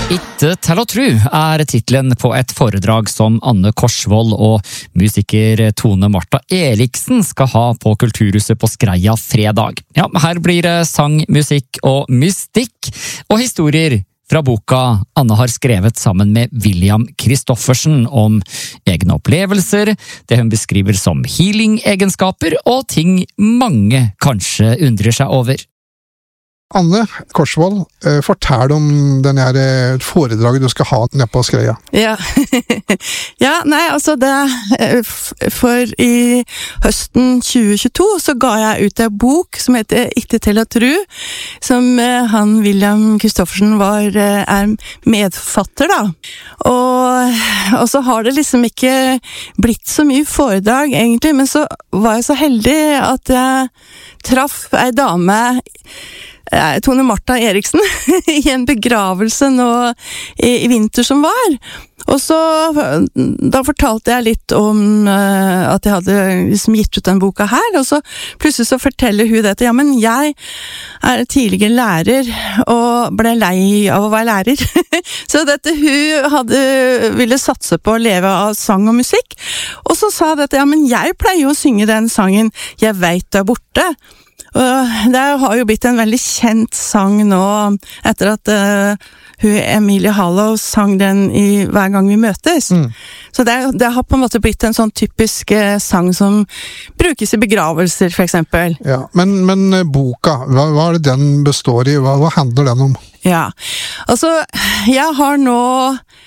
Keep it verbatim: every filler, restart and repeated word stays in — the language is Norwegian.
Ikke til å tru er titlen på et foredrag som Anne Korsvold og musiker Tone Marta Eriksen skal ha på Kulturhuset på Skreia fredag. Ja, her blir det sang, musikk og mystikk, og historier fra boka Anne har skrevet sammen med William Kristoffersen om egne opplevelser, det hun beskriver som healing-egenskaper og ting mange kanskje undrer seg over. Anne Korsvold, eh, fortell om den her eh, foredraget du skal ha nede på Skreia. Ja, ja nei, altså det, for i høsten tjue tjueto så ga jeg ut en bok som heter Ikke til å tru, som eh, han William Kristoffersen var, eh, er medfatter da. Og, og så har det liksom ikke blitt så mye foredrag egentlig, men så var jeg så heldig at jeg traff ei dame, Tone Marta Eriksen, i en begravelse nå i, i vinter som var. Og så, da fortalte jeg litt om uh, at jeg hadde liksom gitt ut den boka her, og så plutselig så forteller hun dette, ja, men jeg er tidligere lærer, og ble lei av å være lærer. Så dette, hun hadde, ville satse på å leve av sang og musikk, og så sa dette, ja, men jeg pleier å synge den sangen Jeg vet du er borte. Og det har jo blitt en veldig kjent sang nå, etter at uh, hun Emilie Hallow sang den i Hver gang vi møtes. Mm. Så det, det har på en måte blitt en sånn typisk uh, sang som brukes i begravelser, for eksempel. Ja, men, men boka, hva, hva er det den består i? Hva, hva handler den om? Ja, altså, jeg har nå